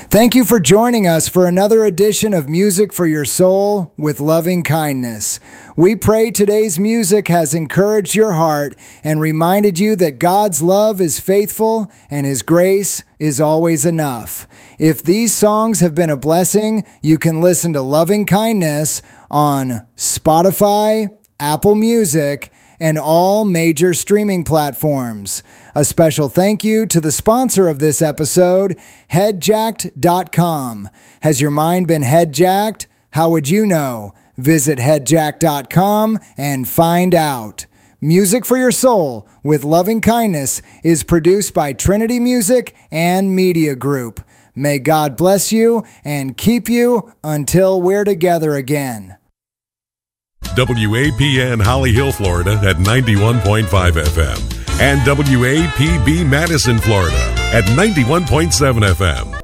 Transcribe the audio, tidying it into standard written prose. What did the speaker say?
Thank you for joining us for another edition of Music for Your Soul with Loving Kindness. We pray today's music has encouraged your heart and reminded you that God's love is faithful and His grace is always enough. If these songs have been a blessing, you can listen to Loving Kindness on Spotify, Apple Music, and all major streaming platforms. A special thank you to the sponsor of this episode, headjacked.com. Has your mind been headjacked? How would you know? Visit headjacked.com and find out. Music for Your Soul with Loving Kindness is produced by Trinity Music and Media Group. May God bless you and keep you until we're together again. WAPN Holly Hill, Florida at 91.5 FM and WAPB Madison, Florida at 91.7 FM.